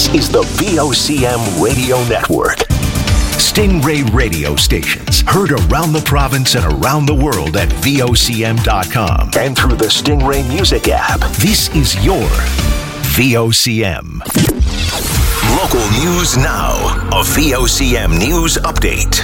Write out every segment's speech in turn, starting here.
is the VOCM Radio Network. Stingray radio stations heard around the province and around the world at VOCM.com and through the Stingray Music app. This is your VOCM. Local news now. A VOCM news update.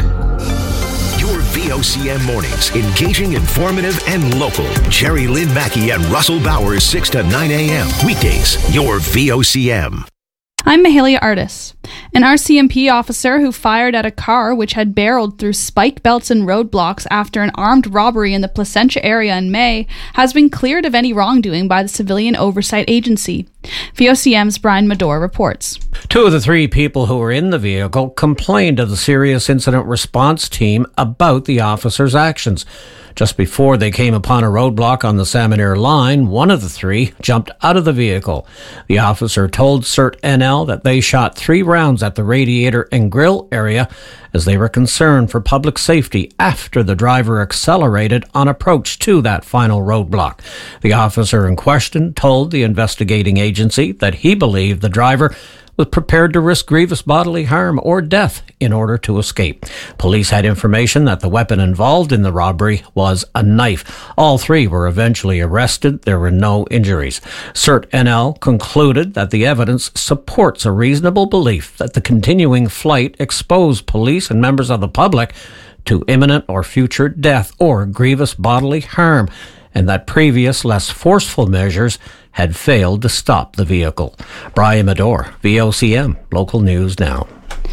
Your VOCM mornings, engaging, informative, and local. Jerry Lynn Mackey and Russell Bowers, 6 to 9 a.m. Weekdays, your VOCM. I'm Mahalia Artis. An RCMP officer who fired at a car which had barreled through spike belts and roadblocks after an armed robbery in the Placentia area in May has been cleared of any wrongdoing by the Civilian Oversight Agency. VOCM's Brian Medore reports. 2 of the 3 people who were in the vehicle complained to the Serious Incident Response Team about the officer's actions. Just before they came upon a roadblock on the Salmon line, one of the 3 jumped out of the vehicle. The officer told CERT NL that they shot 3 rounds at the radiator and grill area as they were concerned for public safety after the driver accelerated on approach to that final roadblock. The officer in question told the investigating agency that he believed the driver was prepared to risk grievous bodily harm or death in order to escape. Police had information that the weapon involved in the robbery was a knife. All 3 were eventually arrested. There were no injuries. CERT NL concluded that the evidence supports a reasonable belief that the continuing flight exposed police and members of the public to imminent or future death or grievous bodily harm, and that previous, less forceful measures had failed to stop the vehicle. Brian Medore, VOCM, Local News Now.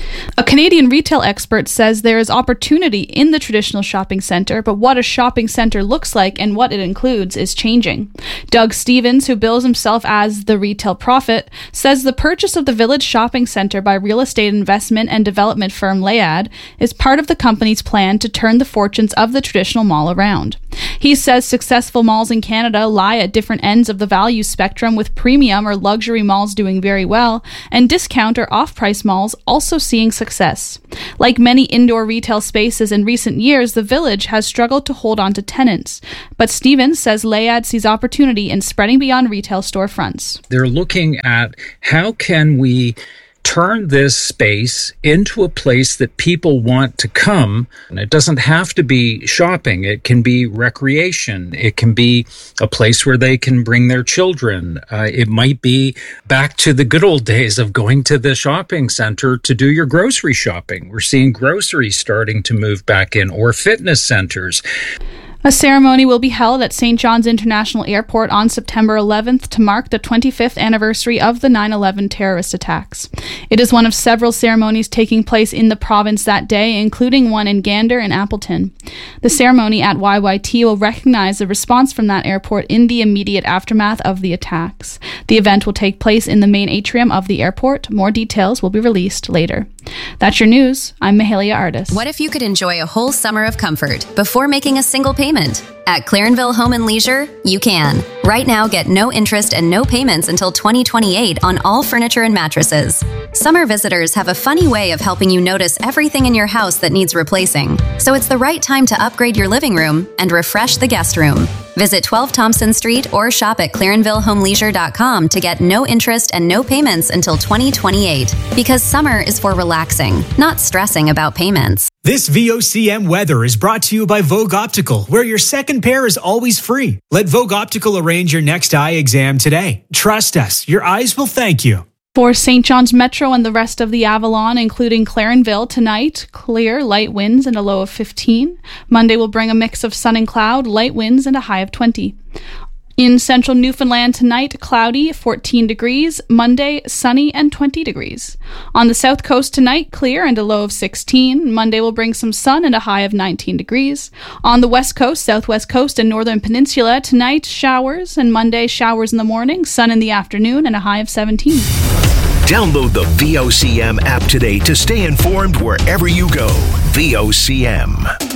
A Canadian retail expert says there is opportunity in the traditional shopping centre, but what a shopping centre looks like and what it includes is changing. Doug Stevens, who bills himself as the retail prophet, says the purchase of the Village Shopping Centre by real estate investment and development firm Layad is part of the company's plan to turn the fortunes of the traditional mall around. He says successful malls in Canada lie at different ends of the value spectrum, with premium or luxury malls doing very well and discount or off-price malls also seeing success. Like many indoor retail spaces in recent years, the Village has struggled to hold on to tenants. But Stevens says Layad sees opportunity in spreading beyond retail storefronts. They're looking at how can we turn this space into a place that people want to come. And it doesn't have to be shopping. It can be recreation. It can be a place where they can bring their children. It might be back to the good old days of going to the shopping center to do your grocery shopping. We're seeing groceries starting to move back in, or fitness centers. A ceremony will be held at St. John's International Airport on September 11th to mark the 25th anniversary of the 9/11 terrorist attacks. It is one of several ceremonies taking place in the province that day, including one in Gander and Appleton. The ceremony at YYT will recognize the response from that airport in the immediate aftermath of the attacks. The event will take place in the main atrium of the airport. More details will be released later. That's your news. I'm Mahalia Artis. What if you could enjoy a whole summer of comfort before making a single payment? At Clarenville Home and Leisure, you can. Right now, get no interest and no payments until 2028 on all furniture and mattresses. Summer visitors have a funny way of helping you notice everything in your house that needs replacing. So it's the right time to upgrade your living room and refresh the guest room. Visit 12 Thompson Street or shop at ClarenvilleHomeLeisure.com to get no interest and no payments until 2028. Because summer is for relaxing, not stressing about payments. This VOCM weather is brought to you by Vogue Optical, where your second pair is always free. Let Vogue Optical arrange your next eye exam today. Trust us, your eyes will thank you. For St. John's Metro and the rest of the Avalon, including Clarenville, tonight, clear, light winds and a low of 15. Monday will bring a mix of sun and cloud, light winds and a high of 20. In central Newfoundland tonight, cloudy, 14 degrees. Monday, sunny and 20 degrees. On the south coast tonight, clear and a low of 16. Monday will bring some sun and a high of 19 degrees. On the west coast, southwest coast, and northern peninsula, tonight, showers, and Monday, showers in the morning, sun in the afternoon, and a high of 17. Download the VOCM app today to stay informed wherever you go. VOCM.